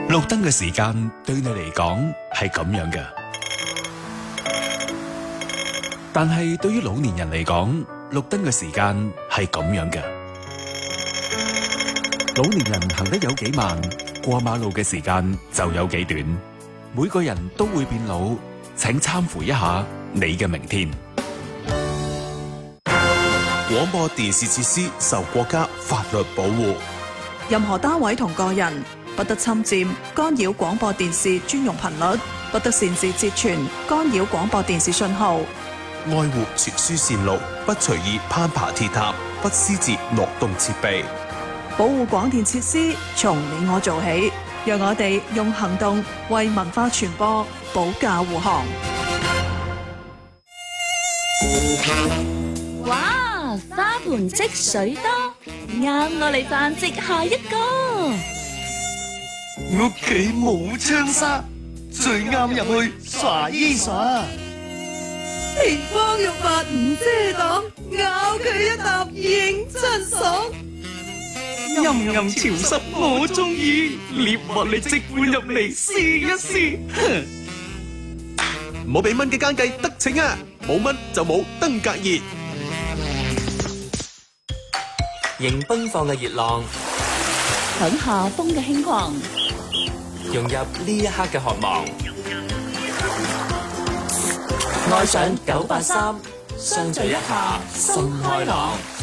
綠燈嘅時間對你嚟講係咁樣嘅，但係對於老年人嚟講，綠燈嘅時間係咁樣嘅。老年人行得有幾慢，過馬路嘅時間就有幾短。每個人都會變老，請參乎一下你嘅明天。 廣播電視設施受國家法律保護， 任何單位同個人不得侵佔、干擾廣播電視專用頻率，不得擅自截傳、干擾廣播電視信號。 愛護傳輸線路，不隨意攀爬鐵塔，不私自挪動設備。 保護廣電設施，從你我做起，讓我哋用行動為文化傳播保駕護航。 哇！花盆積水多，啱我嚟繁殖下一個。 屋企冇窗紗，最啱入去耍衣耍。 田方玉髮唔遮擋，咬佢一啖認真爽。 陰陰潮濕我中意，獵物你即管入嚟試一試。 唔好俾蚊嘅奸計得逞啊！冇蚊就冇登革熱。 迎奔放嘅熱浪， 響夏風嘅輕狂， 融入呢一刻嘅渴望。愛上983，相聚一下心開朗。